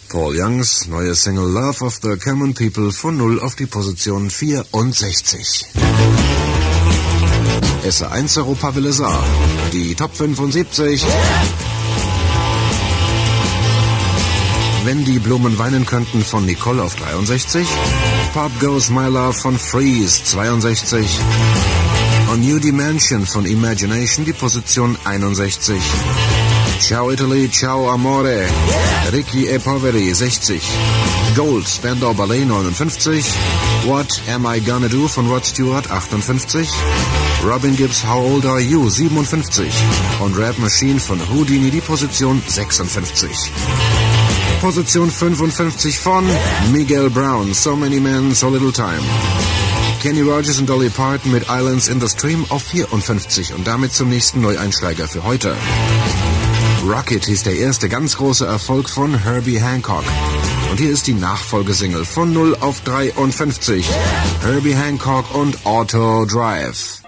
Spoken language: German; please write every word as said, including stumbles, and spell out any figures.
Paul Youngs neue Single Love of the Common People von null auf die Position vierundsechzig. S eins Europa Wille Saar, die Top fünfundsiebzig. Wenn die Blumen weinen könnten von Nicole auf dreiundsechzig. Pop Goes My Love von Freeze, zweiundsechzig. On New Dimension von Imagination, die Position einundsechzig. Ciao Italy, Ciao Amore, Ricky e Poveri, sechzig. Gold, Spandau Ballet, neunundfünfzig. What Am I Gonna Do von Rod Stewart, achtundfünfzig. Robin Gibbs, How Old Are You, siebenundfünfzig. Und Rap Machine von Houdini, die Position sechsundfünfzig. Position fünfundfünfzig von Miguel Brown, So Many Men, So Little Time. Kenny Rogers und Dolly Parton mit Islands in the Stream auf vierundfünfzig und damit zum nächsten Neueinsteiger für heute. Rocket hieß der erste ganz große Erfolg von Herbie Hancock. Und hier ist die Nachfolgesingle von null auf dreiundfünfzig. Herbie Hancock und Auto Drive.